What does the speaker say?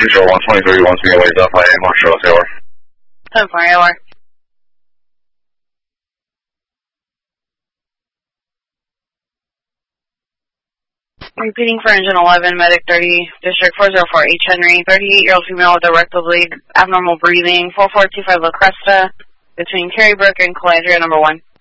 Control 123, 1 ways up, I am Marshall, AOR. 10-4, AOR. Repeating for engine 11, medic 30, district 404, H. Henry, 38-year-old female with a rectal bleed, abnormal breathing, 4425 La Cresta, between Carrybrook and Calandria, number 1.